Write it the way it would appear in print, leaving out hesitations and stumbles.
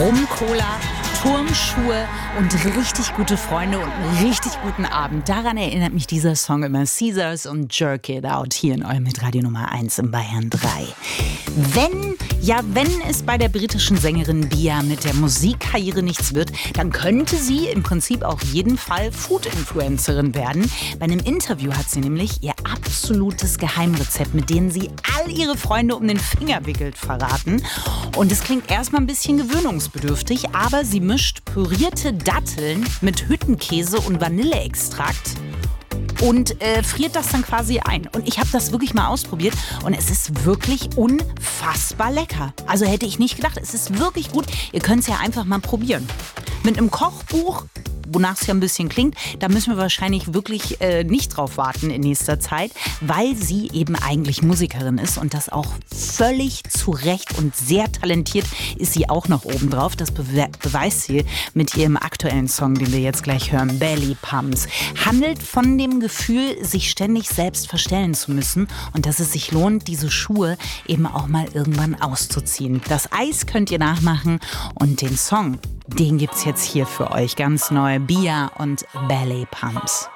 Rum-Cola, Turnschuhe und richtig gute Freunde und einen richtig guten Abend. Daran erinnert mich dieser Song immer. Caesars und Jerk It Out hier in eurem Hitradio Nummer 1 in Bayern 3. Wenn es bei der britischen Sängerin Bia mit der Musikkarriere nichts wird, dann könnte sie im Prinzip auf jeden Fall Food-Influencerin werden. Bei einem Interview hat sie nämlich ihr absolutes Geheimrezept, mit dem sie all ihre Freunde um den Finger wickelt, verraten. Und es klingt erstmal ein bisschen gewöhnungsbedürftig, aber sie mischt pürierte Datteln mit Hüttenkäse und Vanilleextrakt und friert das dann quasi ein. Und ich habe das wirklich mal ausprobiert und es ist wirklich unfassbar lecker. Also hätte ich nicht gedacht, es ist wirklich gut. Ihr könnt es ja einfach mal probieren. Mit einem Kochbuch, wonach es ja ein bisschen klingt, da müssen wir wahrscheinlich wirklich nicht drauf warten in nächster Zeit, weil sie eben eigentlich Musikerin ist und das auch völlig zu Recht und sehr talentiert ist sie auch noch oben drauf. Das beweist sie mit ihrem aktuellen Song, den wir jetzt gleich hören, Belly Pumps. Handelt von dem Gefühl, sich ständig selbst verstellen zu müssen und dass es sich lohnt, diese Schuhe eben auch mal irgendwann auszuziehen. Das Eis könnt ihr nachmachen und den Song, den gibt's jetzt hier für euch ganz neu. Bia und Belly Pumps.